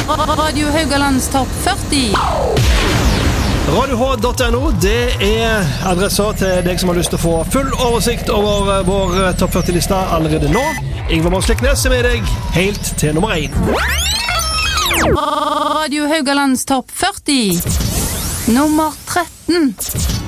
Radio Haugalands topp 40. RadioH.no, det adresser til deg som har lyst til å få full oversikt over vår topp 40-lista allerede nå. Ingvar Morsliknes med deg helt til nummer 1. Radio Haugalands topp 40. Nummer 13.